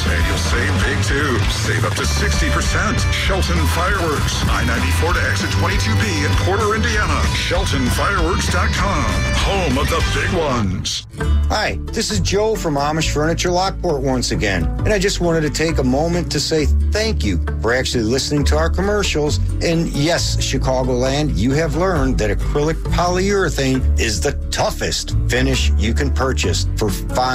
And you'll save big too. Save up to 60%. Shelton Fireworks, I-94 to exit 22B in Porter, Indiana. SheltonFireworks.com, home of the big ones. Hi, this is Joe from Amish Furniture Lockport once again. And I just wanted to take a moment to say thank you for actually listening to our commercials. And yes, Chicagoland, you have learned that acrylic polyurethane is the toughest finish you can purchase for fine